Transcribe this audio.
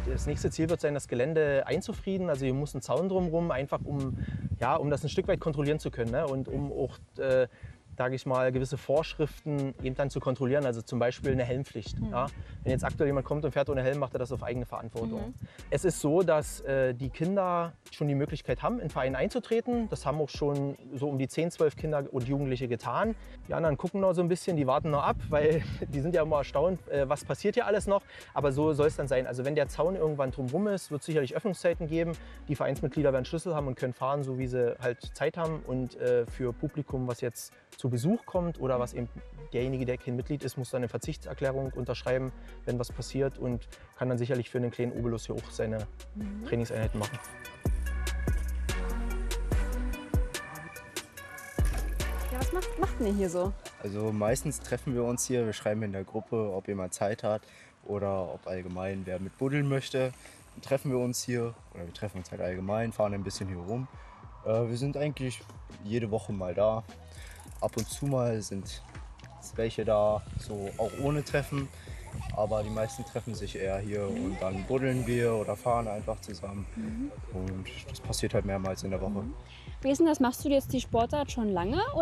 Das nächste Ziel wird sein, das Gelände einzufrieden. Also hier muss ein Zaun drumherum, einfach um das ein Stück weit kontrollieren zu können, ne? Und um auch, sage ich mal, gewisse Vorschriften eben dann zu kontrollieren. Also zum Beispiel eine Helmpflicht. Ja? Wenn jetzt aktuell jemand kommt und fährt ohne Helm, macht er das auf eigene Verantwortung. Es ist so, dass die Kinder schon die Möglichkeit haben, in den Verein einzutreten. Das haben auch schon so um die 10, 12 Kinder und Jugendliche getan. Die anderen gucken noch so ein bisschen, die warten noch ab, weil die sind ja immer erstaunt, was passiert hier alles noch. Aber so soll es dann sein. Also wenn der Zaun irgendwann drumherum ist, wird es sicherlich Öffnungszeiten geben. Die Vereinsmitglieder werden Schlüssel haben und können fahren, so wie sie halt Zeit haben. Und für Publikum, was jetzt zu Besuch kommt oder was eben derjenige, der kein Mitglied ist, muss dann eine Verzichtserklärung unterschreiben, wenn was passiert, und kann dann sicherlich für einen kleinen Obolus hier auch seine Trainingseinheiten machen. Ja, was macht denn ihr hier so? Also meistens treffen wir uns hier, wir schreiben in der Gruppe, ob jemand Zeit hat oder ob allgemein wer mit buddeln möchte. Dann treffen wir uns hier, oder wir treffen uns halt allgemein, fahren ein bisschen hier rum. Wir sind eigentlich jede Woche mal da. Ab und zu mal sind welche da, so auch ohne Treffen. Aber die meisten treffen sich eher hier und dann buddeln wir oder fahren einfach zusammen. Und das passiert halt mehrmals in der Woche. Wie ist denn das? Machst du jetzt die Sportart schon lange?